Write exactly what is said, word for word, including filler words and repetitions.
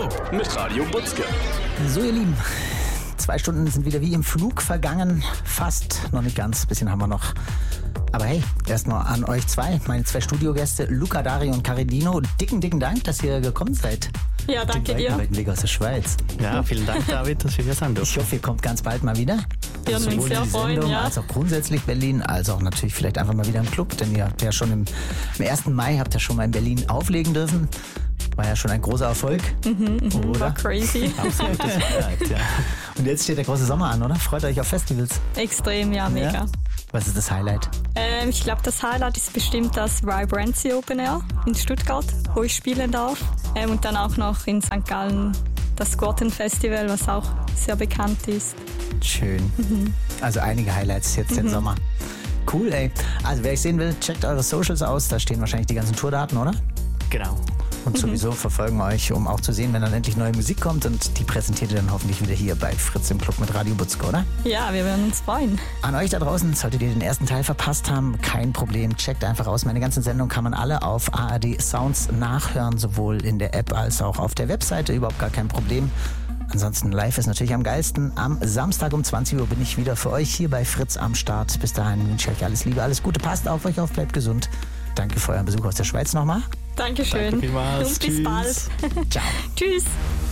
mit Radio Butzke. So, ihr Lieben, zwei Stunden sind wieder wie im Flug vergangen. Fast, noch nicht ganz, bisschen haben wir noch. Aber hey, erstmal an euch zwei, meine zwei Studiogäste, Luca, Dario und Caridino. Dicken, dicken Dank, dass ihr gekommen seid. Ja, danke dir. Weiten Weg aus der Schweiz. Ja, vielen Dank, David, dass wir hier sind Ich dürfen. hoffe, ihr kommt ganz bald mal wieder. Wir würden uns Sowohl sehr in die freuen, Sendung, ja. als auch grundsätzlich Berlin, als auch natürlich vielleicht einfach mal wieder im Club, denn ihr habt ja schon im, im ersten Mai habt ihr schon mal in Berlin auflegen dürfen. War ja schon ein großer Erfolg, oder? War crazy. Absolutes Highlight, ja. Und jetzt steht der große Sommer an, oder? Freut euch auf Festivals. Extrem, ja, mega. Ja? Was ist das Highlight? Ähm, ich glaube, das Highlight ist bestimmt das Vibrancy Open Air in Stuttgart, wo ich spielen darf. Ähm, und dann auch noch in Sankt Gallen das Squatten Festival, was auch sehr bekannt ist. Schön. Also einige Highlights jetzt den Sommer. Cool, ey. Also wer euch sehen will, checkt eure Socials aus. Da stehen wahrscheinlich die ganzen Tourdaten, oder? Genau. Und sowieso verfolgen wir euch, um auch zu sehen, wenn dann endlich neue Musik kommt. Und die präsentiert ihr dann hoffentlich wieder hier bei Fritz im Club mit Radio Butzke, oder? Ja, wir würden uns freuen. An euch da draußen, solltet ihr den ersten Teil verpasst haben, kein Problem. Checkt einfach aus. Meine ganzen Sendungen kann man alle auf A R D Sounds nachhören, sowohl in der App als auch auf der Webseite. Überhaupt gar kein Problem. Ansonsten live ist natürlich am geilsten. Am Samstag um zwanzig Uhr bin ich wieder für euch hier bei Fritz am Start. Bis dahin wünsche ich euch alles Liebe, alles Gute. Passt auf euch auf, bleibt gesund. Danke für euren Besuch aus der Schweiz nochmal. Dankeschön. Danke vielmals. Und bis Tschüss. bald. Ciao. Tschüss.